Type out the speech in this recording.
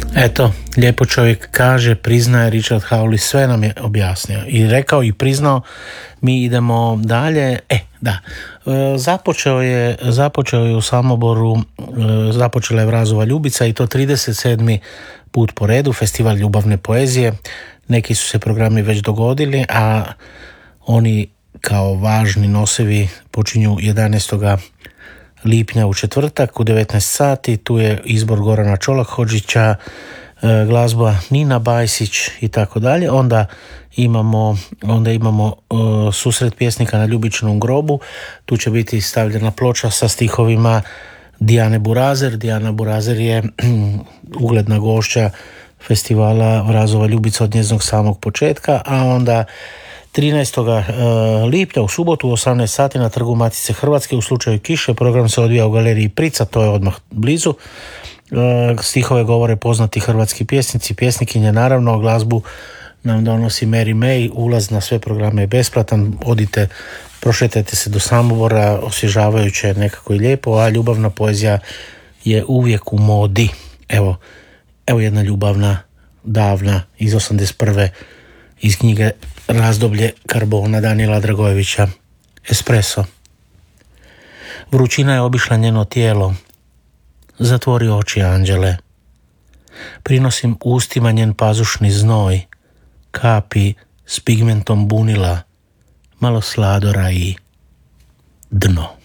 Eto, lijepo čovjek kaže, priznaje, Richard Hawley sve nam je objasnio i rekao i priznao. Mi idemo dalje. Započeo je u Samoboru, započela je Vrazova Ljubica i to 37. put po redu, festival ljubavne poezije. Neki su se programi već dogodili, a oni kao važni nosevi počinju 11. lipnja u četvrtak u 19 sati. Tu je izbor Gorana Čolak-Hodžića, glazba Nina Bajsić i tako dalje. Onda imamo susret pjesnika na Ljubičinom grobu. Tu će biti stavljena ploča sa stihovima Dijane Burazer. Dijana Burazer je ugledna gošća festivala Vrazova Ljubica od njezinog samog početka, a onda 13. lipnja u subotu u 18 sati na Trgu Matice Hrvatske u slučaju kiše. Program se odvija u galeriji Prica, to je odmah blizu. Stihove govore poznati hrvatski pjesnici, pjesnikinje, naravno glazbu nam donosi Mary May. Ulaz na sve programe je besplatan. Odite, prošetajte se do Samobora, osvježavajuće nekako i lijepo, a ljubavna poezija je uvijek u modi. Evo jedna ljubavna, davna, iz 81. iz knjige Razdoblje karbona Danijela Dragojevića. Espresso. Vrućina je obišla njeno tijelo. Zatvori oči, anđele. Prinosim ustima njen pazušni znoj, kapi s pigmentom bunila, malo sladora i dno.